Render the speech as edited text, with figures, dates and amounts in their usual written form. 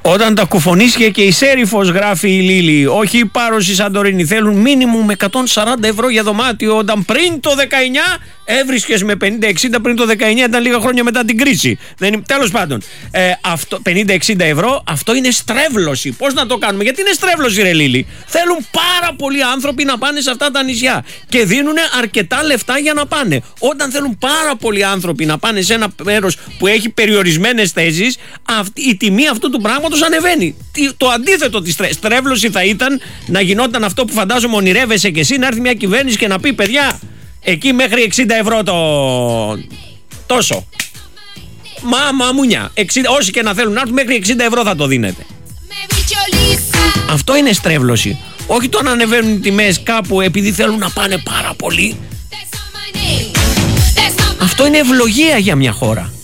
Όταν τα κουφονίσια και η Σέριφος, γράφει η Λίλη, όχι η Πάρος, η Σαντορίνη, θέλουν μίνιμουμ 140 ευρώ για δωμάτιο, όταν πριν το 19 έβρισκες με 50-60, πριν το 19 ήταν λίγα χρόνια μετά την κρίση. Τέλος πάντων, 50-60 ευρώ, αυτό είναι στρέβλωση. Πώς να το κάνουμε, γιατί είναι στρέβλωση, ρε Λίλη? Θέλουν πάρα πολλοί άνθρωποι να πάνε σε αυτά τα νησιά και δίνουν αρκετά λεφτά για να πάνε. Όταν θέλουν πάρα πολλοί άνθρωποι να πάνε σε ένα μέρος που έχει περιορισμένες θέσεις, η τιμή αυτού του πράγματος ανεβαίνει. Το αντίθετο της στρέβλωση θα ήταν να γινόταν αυτό που φαντάζομαι ονειρεύεσαι και εσύ, να έρθει μια κυβέρνηση και να πει, παιδιά, εκεί μέχρι 60 ευρώ το τόσο. Μαμουνιά. Όσοι και να θέλουν να έρθουν, μέχρι 60 ευρώ θα το δίνετε. Αυτό είναι στρέβλωση. Όχι το να ανεβαίνουν οι τιμές κάπου επειδή θέλουν να πάνε πάρα πολύ. Αυτό είναι ευλογία για μια χώρα.